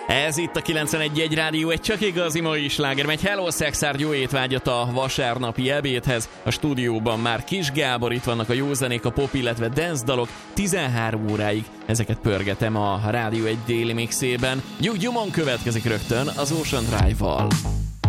Ez itt a 91.1 Rádió, egy csak igazi mai sláger. Megy Hello Szexárd, jó étvágyat a vasárnapi ebédhez. A stúdióban már Kis Gábor, itt vannak a jó zenék, a pop, illetve dance dalok. 13 óráig ezeket pörgetem a Rádió egy déli mixében. Nyuggyumon következik rögtön az Ocean Drive-val.